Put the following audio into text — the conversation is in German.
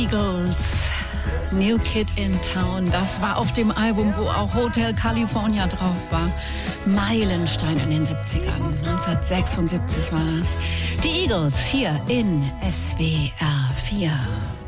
Eagles, New Kid in Town, das war auf dem Album, wo auch Hotel California drauf war. Meilenstein in den 70ern, 1976 war das. Die Eagles hier in SWR 4.